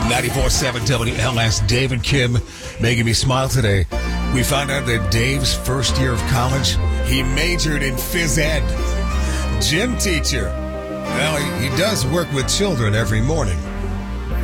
94.7 WLS, Dave and Kim making me smile today. We found out that Dave's first year of college, he majored in phys ed. Gym teacher. Well, he does work with children every morning.